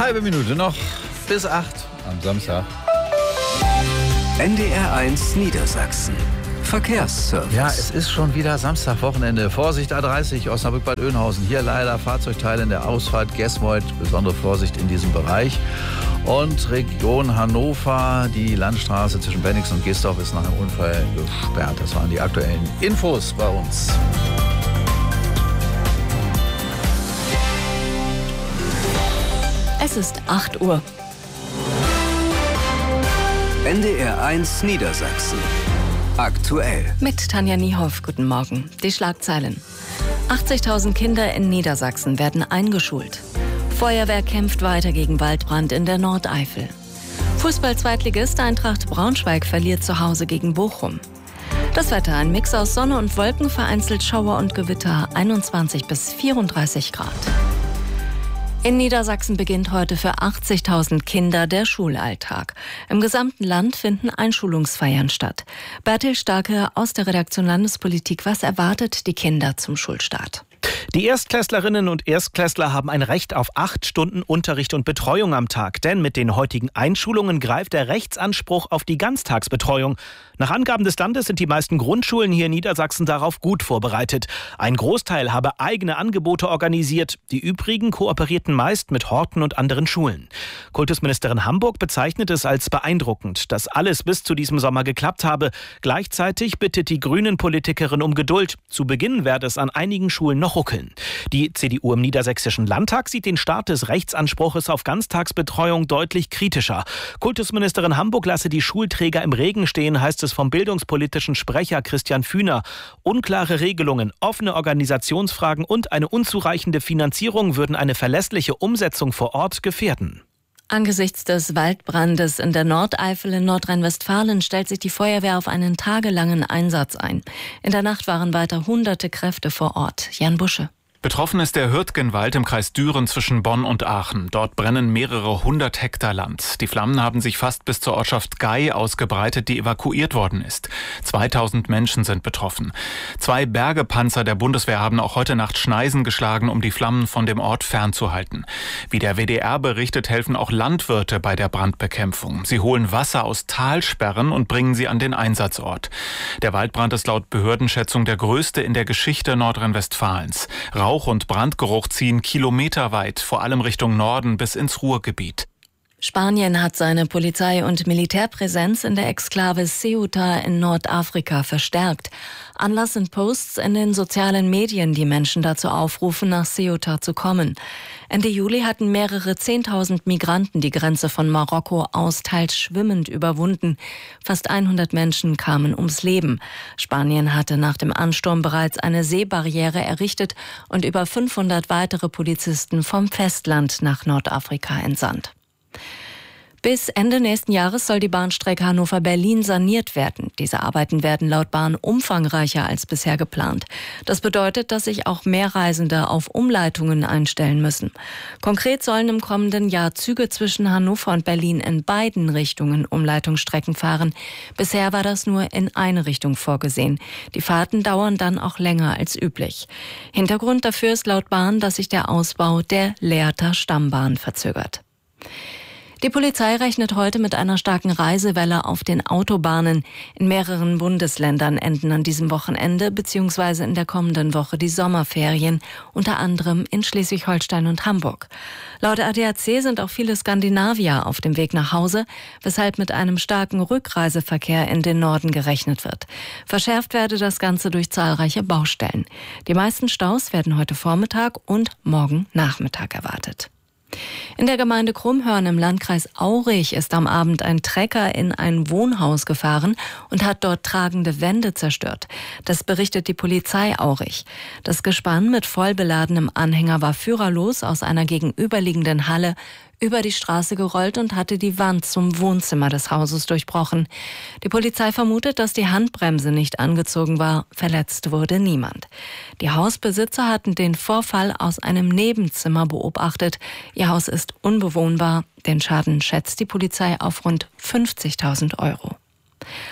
Halbe Minute noch bis 8 am Samstag. NDR1 Niedersachsen. Verkehrsservice. Ja, es ist schon wieder Samstagwochenende. Vorsicht A30 Osnabrück-Bad Oeynhausen. Hier leider Fahrzeugteile in der Ausfahrt Gesmold. Besondere Vorsicht in diesem Bereich. Und Region Hannover, die Landstraße zwischen Bennigsen und Gisdorf ist nach einem Unfall gesperrt. Das waren die aktuellen Infos bei uns. Es ist 8 Uhr. NDR1 Niedersachsen. Aktuell. Mit Tanja Niehoff, guten Morgen. Die Schlagzeilen. 80.000 Kinder in Niedersachsen werden eingeschult. Feuerwehr kämpft weiter gegen Waldbrand in der Nordeifel. Fußball-Zweitligist Eintracht Braunschweig verliert zu Hause gegen Bochum. Das Wetter, ein Mix aus Sonne und Wolken, vereinzelt Schauer und Gewitter, 21 bis 34 Grad. In Niedersachsen beginnt heute für 80.000 Kinder der Schulalltag. Im gesamten Land finden Einschulungsfeiern statt. Bertil Starke aus der Redaktion Landespolitik. Was erwartet die Kinder zum Schulstart? Die Erstklässlerinnen und Erstklässler haben ein Recht auf 8 Stunden Unterricht und Betreuung am Tag. Denn mit den heutigen Einschulungen greift der Rechtsanspruch auf die Ganztagsbetreuung. Nach Angaben des Landes sind die meisten Grundschulen hier in Niedersachsen darauf gut vorbereitet. Ein Großteil habe eigene Angebote organisiert. Die übrigen kooperierten meist mit Horten und anderen Schulen. Kultusministerin Hamburg bezeichnet es als beeindruckend, dass alles bis zu diesem Sommer geklappt habe. Gleichzeitig bittet die Grünen-Politikerin um Geduld. Zu Beginn werde es an einigen Schulen noch ruckeln. Die CDU im Niedersächsischen Landtag sieht den Start des Rechtsanspruches auf Ganztagsbetreuung deutlich kritischer. Kultusministerin Hamburg lasse die Schulträger im Regen stehen, heißt es vom bildungspolitischen Sprecher Christian Fühner. Unklare Regelungen, offene Organisationsfragen und eine unzureichende Finanzierung würden eine verlässliche Umsetzung vor Ort gefährden. Angesichts des Waldbrandes in der Nordeifel in Nordrhein-Westfalen stellt sich die Feuerwehr auf einen tagelangen Einsatz ein. In der Nacht waren weiter hunderte Kräfte vor Ort. Jan Busche. Betroffen ist der Hürtgenwald im Kreis Düren zwischen Bonn und Aachen. Dort brennen mehrere 100 Hektar Land. Die Flammen haben sich fast bis zur Ortschaft Gei ausgebreitet, die evakuiert worden ist. 2000 Menschen sind betroffen. 2 Bergepanzer der Bundeswehr haben auch heute Nacht Schneisen geschlagen, um die Flammen von dem Ort fernzuhalten. Wie der WDR berichtet, helfen auch Landwirte bei der Brandbekämpfung. Sie holen Wasser aus Talsperren und bringen sie an den Einsatzort. Der Waldbrand ist laut Behördenschätzung der größte in der Geschichte Nordrhein-Westfalens. Rauch und Brandgeruch ziehen kilometerweit, vor allem Richtung Norden bis ins Ruhrgebiet. Spanien hat seine Polizei- und Militärpräsenz in der Exklave Ceuta in Nordafrika verstärkt. Anlass sind Posts in den sozialen Medien, die Menschen dazu aufrufen, nach Ceuta zu kommen. Ende Juli hatten mehrere 10.000 Migranten die Grenze von Marokko aus teils schwimmend überwunden. Fast 100 Menschen kamen ums Leben. Spanien hatte nach dem Ansturm bereits eine Seebarriere errichtet und über 500 weitere Polizisten vom Festland nach Nordafrika entsandt. Bis Ende nächsten Jahres soll die Bahnstrecke Hannover-Berlin saniert werden. Diese Arbeiten werden laut Bahn umfangreicher als bisher geplant. Das bedeutet, dass sich auch mehr Reisende auf Umleitungen einstellen müssen. Konkret sollen im kommenden Jahr Züge zwischen Hannover und Berlin in beiden Richtungen Umleitungsstrecken fahren. Bisher war das nur in eine Richtung vorgesehen. Die Fahrten dauern dann auch länger als üblich. Hintergrund dafür ist laut Bahn, dass sich der Ausbau der Lehrter Stammbahn verzögert. Die Polizei rechnet heute mit einer starken Reisewelle auf den Autobahnen. In mehreren Bundesländern enden an diesem Wochenende bzw. in der kommenden Woche die Sommerferien, unter anderem in Schleswig-Holstein und Hamburg. Laut ADAC sind auch viele Skandinavier auf dem Weg nach Hause, weshalb mit einem starken Rückreiseverkehr in den Norden gerechnet wird. Verschärft werde das Ganze durch zahlreiche Baustellen. Die meisten Staus werden heute Vormittag und morgen Nachmittag erwartet. In der Gemeinde Krummhörn im Landkreis Aurich ist am Abend ein Trecker in ein Wohnhaus gefahren und hat dort tragende Wände zerstört. Das berichtet die Polizei Aurich. Das Gespann mit vollbeladenem Anhänger war führerlos aus einer gegenüberliegenden Halle über die Straße gerollt und hatte die Wand zum Wohnzimmer des Hauses durchbrochen. Die Polizei vermutet, dass die Handbremse nicht angezogen war. Verletzt wurde niemand. Die Hausbesitzer hatten den Vorfall aus einem Nebenzimmer beobachtet. Ihr Haus ist unbewohnbar. Den Schaden schätzt die Polizei auf rund 50.000 Euro.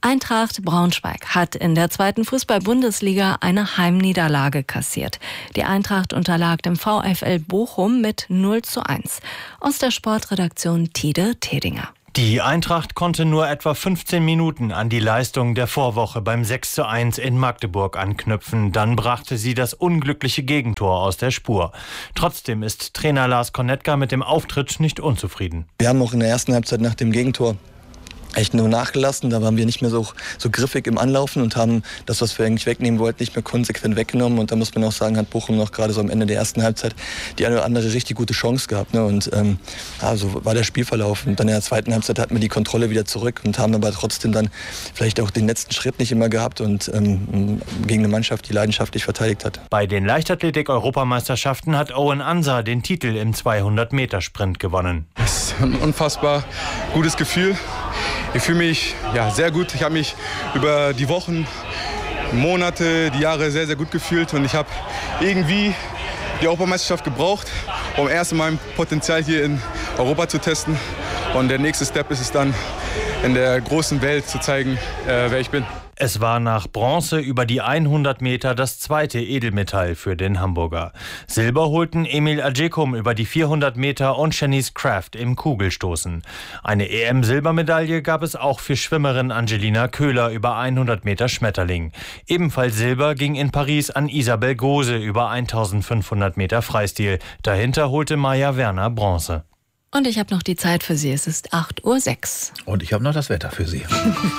Eintracht Braunschweig hat in der 2. Fußball-Bundesliga eine Heimniederlage kassiert. Die Eintracht unterlag dem VfL Bochum mit 0:1. Aus der Sportredaktion Tide Tedinger. Die Eintracht konnte nur etwa 15 Minuten an die Leistung der Vorwoche beim 6:1 in Magdeburg anknüpfen. Dann brachte sie das unglückliche Gegentor aus der Spur. Trotzdem ist Trainer Lars Konetka mit dem Auftritt nicht unzufrieden. Wir haben auch in der ersten Halbzeit nach dem Gegentor echt nur nachgelassen. Da waren wir nicht mehr so griffig im Anlaufen und haben das, was wir eigentlich wegnehmen wollten, nicht mehr konsequent weggenommen. Und da muss man auch sagen, hat Bochum noch gerade so am Ende der ersten Halbzeit die eine oder andere richtig gute Chance gehabt. Ne? Und so war der Spielverlauf. Und dann in der zweiten Halbzeit hatten wir die Kontrolle wieder zurück und haben aber trotzdem dann vielleicht auch den letzten Schritt nicht immer gehabt und gegen eine Mannschaft, die leidenschaftlich verteidigt hat. Bei den Leichtathletik-Europameisterschaften hat Owen Ansa den Titel im 200-Meter-Sprint gewonnen. Das ist ein unfassbar gutes Gefühl. Ich fühle mich sehr gut. Ich habe mich über die Wochen, Monate, die Jahre sehr, sehr gut gefühlt. Und ich habe irgendwie die Europameisterschaft gebraucht, um erst mein Potenzial hier in Europa zu testen. Und der nächste Step ist es dann, in der großen Welt zu zeigen, wer ich bin. Es war nach Bronze über die 100 Meter das zweite Edelmetall für den Hamburger. Silber holten Emil Ajekum über die 400 Meter und Shanice Kraft im Kugelstoßen. Eine EM-Silbermedaille gab es auch für Schwimmerin Angelina Köhler über 100 Meter Schmetterling. Ebenfalls Silber ging in Paris an Isabel Gose über 1500 Meter Freistil. Dahinter holte Maja Werner Bronze. Und ich habe noch die Zeit für Sie. Es ist 8:06 Uhr. Und ich habe noch das Wetter für Sie.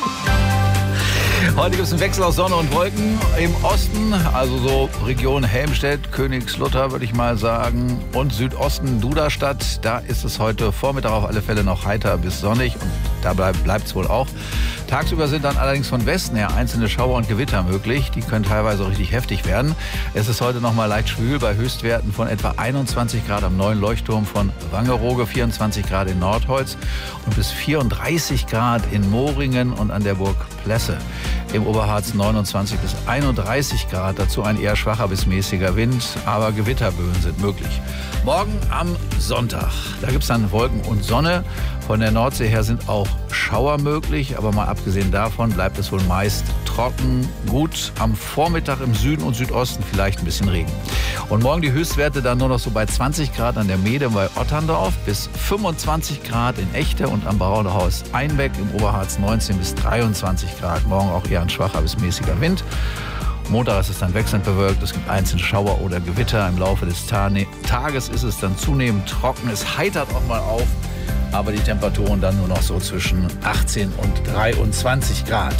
Heute gibt es einen Wechsel aus Sonne und Wolken im Osten, also so Region Helmstedt, Königslutter würde ich mal sagen, und Südosten Duderstadt. Da ist es heute Vormittag auf alle Fälle noch heiter bis sonnig und da bleibt es wohl auch. Tagsüber sind dann allerdings von Westen her einzelne Schauer und Gewitter möglich. Die können teilweise richtig heftig werden. Es ist heute noch mal leicht schwül bei Höchstwerten von etwa 21 Grad am neuen Leuchtturm von Wangerooge, 24 Grad in Nordholz und bis 34 Grad in Moringen und an der Burg Plesse. Im Oberharz 29 bis 31 Grad, dazu ein eher schwacher bis mäßiger Wind, aber Gewitterböen sind möglich. Morgen am Sonntag, da gibt es dann Wolken und Sonne. Von der Nordsee her sind auch Schauer möglich, aber mal abgesehen davon bleibt es wohl meist trocken. Gut, am Vormittag im Süden und Südosten vielleicht ein bisschen Regen. Und morgen die Höchstwerte dann nur noch so bei 20 Grad an der Meede bei Otterndorf, bis 25 Grad in Echte und am Braunehaus Einbeck, im Oberharz 19 bis 23 Grad. Morgen auch eher ein schwacher bis mäßiger Wind. Montag ist es dann wechselnd bewölkt, es gibt einzelne Schauer oder Gewitter. Im Laufe des Tages ist es dann zunehmend trocken, es heitert auch mal auf, aber die Temperaturen dann nur noch so zwischen 18 und 23 Grad.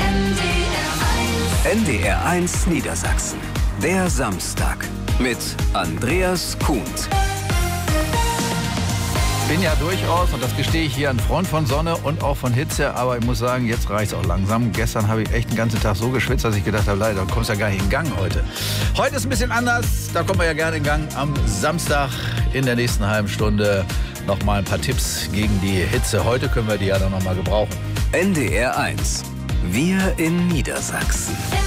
NDR1 Niedersachsen, der Samstag mit Andreas Kuhnt. Ich bin ja durchaus, und das gestehe ich hier, ein Freund von Sonne und auch von Hitze, aber ich muss sagen, jetzt reicht es auch langsam. Gestern habe ich echt den ganzen Tag so geschwitzt, dass ich gedacht habe, leider, du kommst ja gar nicht in Gang heute. Heute ist ein bisschen anders, da kommen wir ja gerne in Gang. Am Samstag in der nächsten halben Stunde noch mal ein paar Tipps gegen die Hitze. Heute können wir die ja dann noch mal gebrauchen. NDR1, wir in Niedersachsen.